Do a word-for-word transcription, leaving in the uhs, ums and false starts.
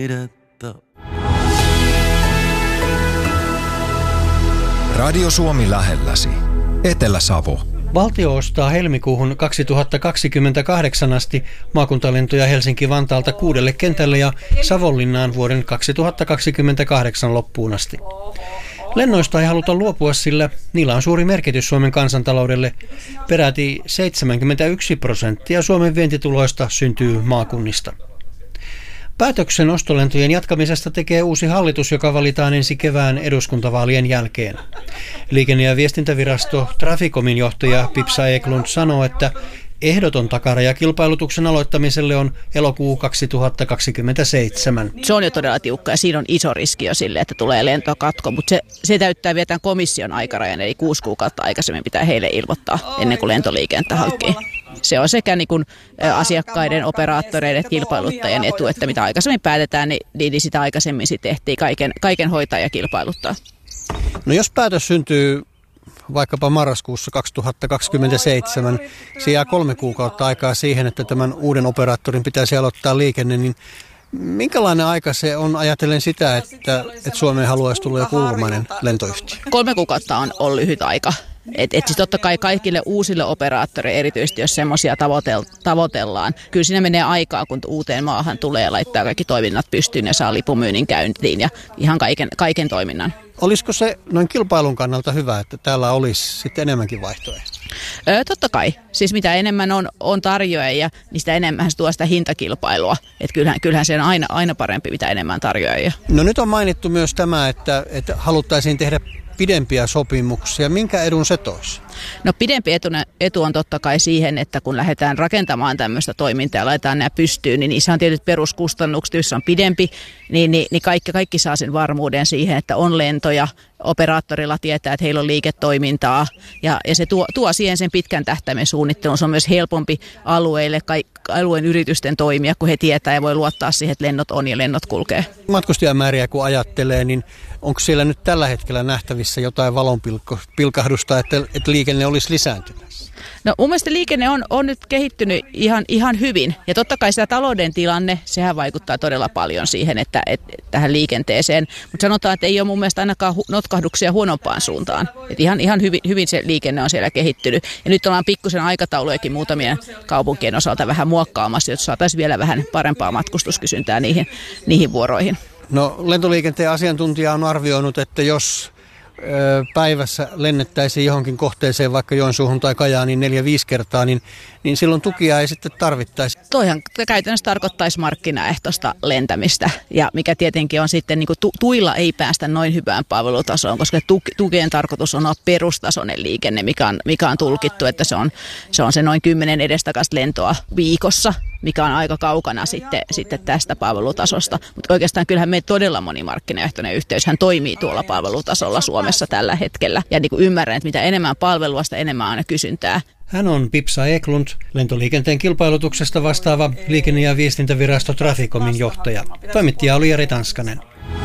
Radio Suomi lähelläsi. Etelä-Savo. Valtio ostaa helmikuuhun kaksituhattakaksikymmentäkahdeksan asti maakuntalentoja Helsinki-Vantaalta kuudelle kentälle ja Savonlinnaan vuoden kaksituhattakaksikymmentäkahdeksan loppuun asti. Lennoista ei haluta luopua, sillä niillä on suuri merkitys Suomen kansantaloudelle. Peräti seitsemänkymmentäyksi prosenttia Suomen vientituloista syntyy maakunnista. Päätöksen ostolentojen jatkamisesta tekee uusi hallitus, joka valitaan ensi kevään eduskuntavaalien jälkeen. Liikenne- ja viestintävirasto Traficomin johtaja Pipsa Eklund sanoo, että ehdoton takaraja kilpailutuksen aloittamiselle on elokuu kaksituhattakaksikymmentäseitsemän. Se on jo todella tiukka ja siinä on iso riski jo sille, että tulee lentokatko, mutta se, se täyttää vielä tämän komission aikarajan, eli kuusi kuukautta aikaisemmin pitää heille ilmoittaa ennen kuin lentoliikennettä hankkii. Se on sekä niin kuin asiakkaiden, operaattoreiden, kilpailuttajien etu, että mitä aikaisemmin päätetään, niin, niin sitä aikaisemmin sitten tehtiin kaiken, kaiken hoitaa ja kilpailuttaa. No jos päätös syntyy vaikkapa marraskuussa kaksituhattakaksikymmentäseitsemän, se jää kolme kuukautta aikaa siihen, että tämän uuden operaattorin pitäisi aloittaa liikenne, niin minkälainen aika se on ajatellen sitä, että, että Suomeen haluaisi tulla joku ulkomainen lentoyhtiö? Kolme kuukautta on, on lyhyt aika. Et, et siis totta kai kaikille uusille operaattoreille, erityisesti jos semmoisia tavoitellaan, kyllä siinä menee aikaa, kun uuteen maahan tulee ja laittaa kaikki toiminnat pystyyn ja saa lipumyynnin käyntiin ja ihan kaiken, kaiken toiminnan. Olisiko se noin kilpailun kannalta hyvä, että täällä olisi sitten enemmänkin vaihtoehtoja? Öö, totta kai. Siis mitä enemmän on, on tarjoajia, niin sitä enemmän se tuo sitä hintakilpailua. Et kyllähän, kyllähän se on aina, aina parempi, mitä enemmän tarjoajia. No nyt on mainittu myös tämä, että, että haluttaisiin tehdä pidempiä sopimuksia. Minkä edun se toisi? No pidempi etu, etu on totta kai siihen, että kun lähdetään rakentamaan tämmöistä toimintaa ja laitetaan nämä pystyyn, niin niissä on tietyt peruskustannukset, jos on pidempi, niin, niin, niin kaikki, kaikki saa sen varmuuden siihen, että on lentoja, operaattorilla tietää, että heillä on liiketoimintaa ja, ja se tuo, tuo siihen sen pitkän tähtäimen suunnittelun. Se on myös helpompi alueille, alueen yritysten toimia, kun he tietää ja voi luottaa siihen, että lennot on ja lennot kulkee. Matkustajamääriä kun ajattelee, niin onko siellä nyt tällä hetkellä nähtävissä jotain valonpilkahdusta, että, että liikenne olisi lisääntymässä? No mun mielestä liikenne on, on nyt kehittynyt ihan, ihan hyvin ja totta kai sitä talouden tilanne, sehän vaikuttaa todella paljon siihen, että, että tähän liikenteeseen, mutta sanotaan, että ei ole mun mielestä ainakaan hu- notkahduksia huonompaan suuntaan. Että ihan, ihan hyvin, hyvin se liikenne on siellä kehittynyt ja nyt ollaan pikkusen aikataulujakin muutamien kaupunkien osalta vähän muokkaamassa, jotta saataisiin vielä vähän parempaa matkustuskysyntää niihin, niihin vuoroihin. No lentoliikenteen asiantuntija on arvioinut, että jos päivässä lennettäisiin johonkin kohteeseen, vaikka Joensuuhun tai Kajaaniin neljä viisi kertaa, niin, niin silloin tukia ei sitten tarvittaisi. Toihan käytännössä tarkoittaisi markkinaehtoista lentämistä, ja mikä tietenkin on sitten, niin kuin tu, tuilla ei päästä noin hyvään palvelutasoon, koska tu, tukien tarkoitus on olla perustasoinen liikenne, mikä on, mikä on tulkittu, että se on, se on se noin kymmenen edestakaista lentoa viikossa, mikä on aika kaukana sitten, sitten tästä palvelutasosta. Mutta oikeastaan kyllähän me todella moni markkinaehtoinen yhteyshän toimii tuolla palvelutasolla Suomessa tällä hetkellä. Ja niin kuin ymmärrän, että mitä enemmän palvelua, sitä enemmän aina kysyntää. Hän on Pipsa Eklund, lentoliikenteen kilpailutuksesta vastaava liikenne- ja viestintävirasto Traficomin johtaja. Toimittaja oli Jari Tanskanen.